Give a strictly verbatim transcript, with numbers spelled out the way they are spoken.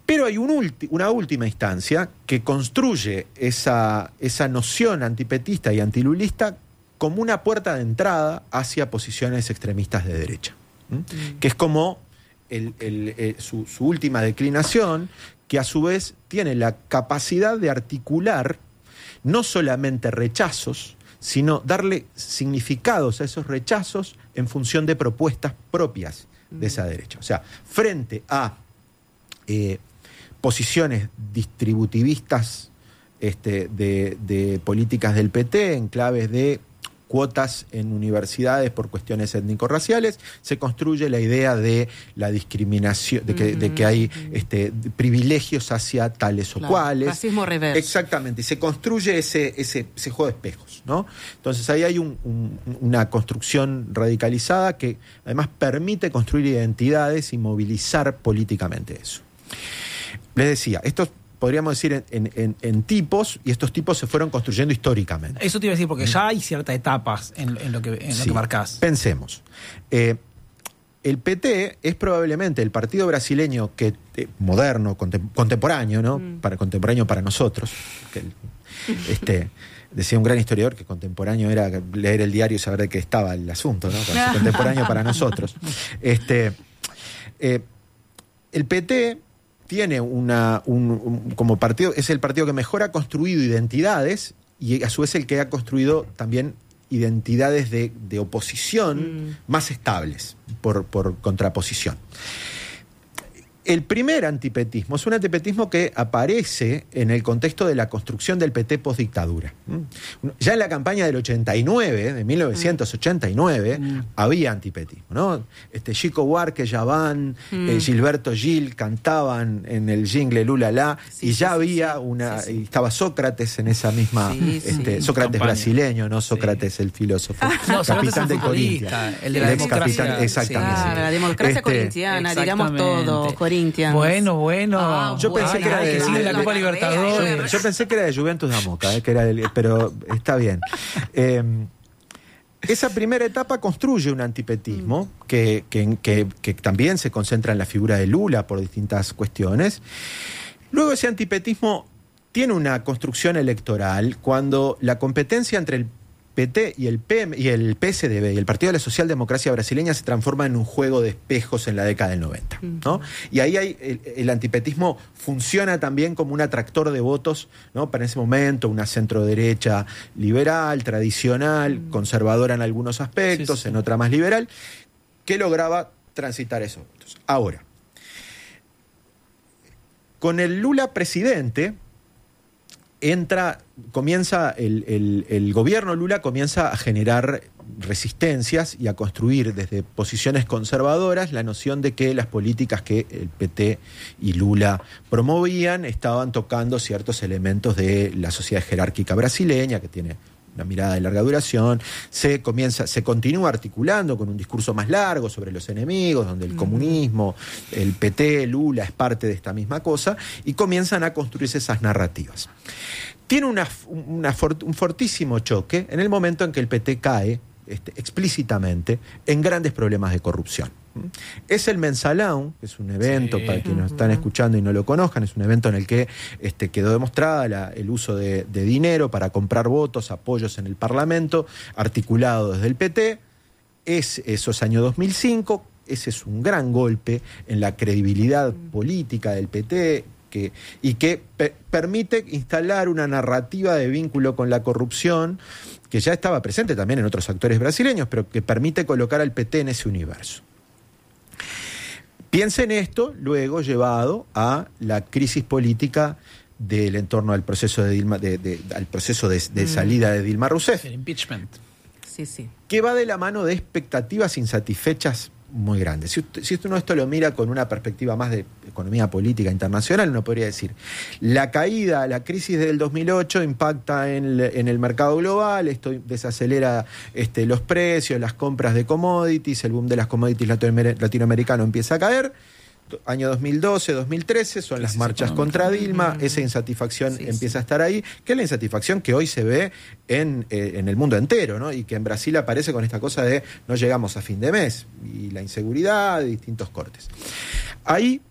Pero hay un ulti, una última instancia que construye esa, esa noción antipetista y antilulista como una puerta de entrada hacia posiciones extremistas de derecha, ¿Mm? Mm. que es como el, el, el, su, su última declinación, que a su vez tiene la capacidad de articular no solamente rechazos, sino darle significados a esos rechazos en función de propuestas propias de esa derecha. O sea, frente a eh, posiciones distributivistas este, de, de políticas del P T en claves de cuotas en universidades por cuestiones étnico-raciales, se construye la idea de la discriminación, de que, uh-huh, de que hay uh-huh. este, privilegios hacia tales claro, o cuales. Racismo reverso. Exactamente, y se construye ese, ese, ese juego de espejos, ¿no? Entonces ahí hay un, un, una construcción radicalizada que además permite construir identidades y movilizar políticamente eso. Les decía, estos podríamos decir en, en, en, en tipos, y estos tipos se fueron construyendo históricamente. Eso te iba a decir, porque ya hay ciertas etapas en, en lo que, en sí, lo que marcás. Pensemos. Eh, el P T es probablemente el partido brasileño que eh, moderno, contem- contemporáneo, ¿no? Mm. Para, contemporáneo para nosotros. Que el, este, decía un gran historiador que contemporáneo era leer el diario y saber de qué estaba el asunto, ¿no? Para ser contemporáneo para nosotros. Este, eh, el P T tiene una un, un, como partido, es el partido que mejor ha construido identidades y a su vez el que ha construido también identidades de, de oposición mm. más estables por, por contraposición. El primer antipetismo es un antipetismo que aparece en el contexto de la construcción del P T postdictadura. Ya en la campaña del ochenta y nueve, de mil novecientos ochenta y nueve, mm. había antipetismo, ¿no? Este, Chico Buarque, Yaván, mm. eh, Gilberto Gil cantaban en el jingle Lula La, sí, y ya sí, había sí, una, sí, sí. y estaba Sócrates en esa misma, sí, este, sí. Sócrates campaña. Brasileño, no Sócrates sí. el filósofo, no, capitán de Corinthians, el de la el democracia, capitán, exactamente. Claro, sí. La democracia este, corintiana, digamos todo, Corinthians. Bueno, bueno. Ah, yo pensé bueno, que era de, que sigue la Copa Libertadores. Yo, yo pensé que era de Juventus da Moca, eh, que era del, pero está bien. Eh, esa primera etapa construye un antipetismo que, que, que, que también se concentra en la figura de Lula por distintas cuestiones. Luego ese antipetismo tiene una construcción electoral cuando la competencia entre el P T y el P M y el P S D B y el Partido de la Socialdemocracia Brasileña se transforma en un juego de espejos en la década del noventa, ¿no? Y ahí hay el, el antipetismo funciona también como un atractor de votos, ¿no? Para ese momento una centroderecha liberal, tradicional, mm. conservadora en algunos aspectos, sí, sí. en otra más liberal, que lograba transitar esos votos. Ahora, con el Lula presidente, entra, comienza el, el, el gobierno Lula comienza a generar resistencias y a construir desde posiciones conservadoras la noción de que las políticas que el P T y Lula promovían estaban tocando ciertos elementos de la sociedad jerárquica brasileña, que tiene una mirada de larga duración, se comienza, se continúa articulando con un discurso más largo sobre los enemigos, donde el mm. comunismo, el P T, Lula es parte de esta misma cosa, y comienzan a construirse esas narrativas. Tiene una, una, un fortísimo choque en el momento en que el P T cae este, explícitamente en grandes problemas de corrupción. Es el Mensalão, que es un evento, sí. para quienes nos están escuchando y no lo conozcan, es un evento en el que este, quedó demostrada la, el uso de, de dinero para comprar votos, apoyos en el Parlamento, articulado desde el P T. Es, eso es año dos mil cinco, ese es un gran golpe en la credibilidad política del P T, que, y que pe- permite instalar una narrativa de vínculo con la corrupción que ya estaba presente también en otros actores brasileños, pero que permite colocar al P T en ese universo. Piensen esto luego llevado a la crisis política del entorno al proceso de Dilma, de, de, al proceso de, de salida de Dilma Rousseff. El impeachment. Sí, sí. Que va de la mano de expectativas insatisfechas muy grandes. Si, usted, si uno esto lo mira con una perspectiva más de economía política internacional, uno podría decir, la caída, la crisis del dos mil ocho impacta en el, en el mercado global, esto desacelera este, los precios, las compras de commodities, el boom de las commodities latinoamericano empieza a caer. Año dos mil doce, dos mil trece son las marchas contra Dilma, esa insatisfacción sí, empieza sí. a estar ahí, que es la insatisfacción que hoy se ve en, eh, en el mundo entero, ¿no? Y que en Brasil aparece con esta cosa de no llegamos a fin de mes, y la inseguridad de distintos cortes. Ahí